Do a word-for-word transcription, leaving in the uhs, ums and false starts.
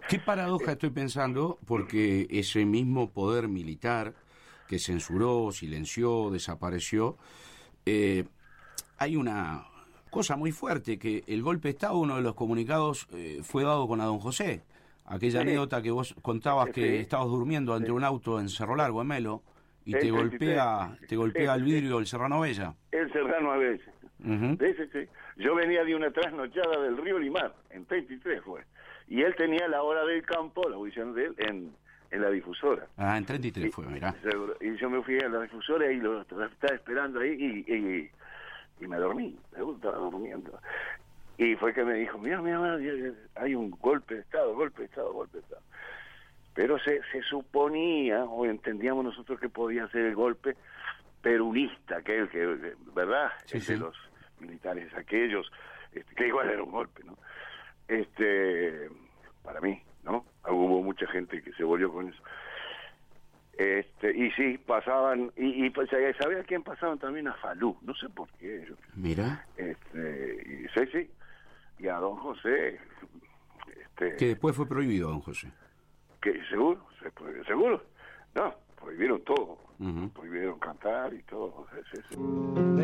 Qué paradoja estoy pensando, porque ese mismo poder militar que censuró, silenció, desapareció, eh, hay una cosa muy fuerte, que el golpe de Estado, uno de los comunicados, eh, fue dado con a don José. Aquella Sí. anécdota que vos contabas, que Sí, estabas durmiendo sí. ante un auto en Cerro Largo, en Melo, y te El treinta y tres. golpea, te golpea el vidrio el Serrano Bella. El Serrano a veces. Uh-huh. Sí, sí, sí. Yo venía de una trasnochada del río Limar, en treinta y tres fue. Y él tenía la hora del campo, la audición de él, en, en la difusora. Ah, en treinta y tres y, fue, mirá. Seguro. Y yo me fui a la difusora y lo estaba esperando ahí y, y, y me dormí. Me estaba durmiendo. Y fue que me dijo, mira, mira, hay un golpe de Estado, golpe de Estado, golpe de Estado. Pero se, se suponía, o entendíamos nosotros, que podía ser el golpe perunista, aquel que, ¿verdad? Sí, el sí. de los militares aquellos, este, que igual era un golpe, ¿no? Este, para mí, ¿no? Hubo mucha gente que se volvió con eso. Este, y sí, pasaban, y, y pues, ¿sabía quién pasaban también? A Falú, no sé por qué. Yo, Mira. Este, y sí, sí, y a don José, este, Que después fue prohibido, don José. que seguro, se prohibió, seguro, no, prohibieron todo, Uh-huh. prohibieron cantar y todo, sí, sí.